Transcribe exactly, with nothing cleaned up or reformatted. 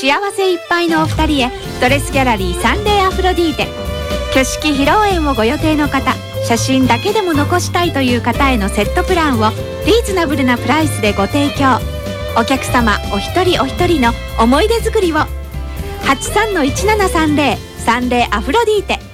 幸せいっぱいのお二人へ、ドレスギャラリーサンデーアフロディーテ。挙式披露宴をご予定の方、写真だけでも残したいという方へのセットプランをリーズナブルなプライスでご提供。お客様お一人お一人の思い出作りを。はちさんのいちななさんゼロ サンデーアフロディーテ。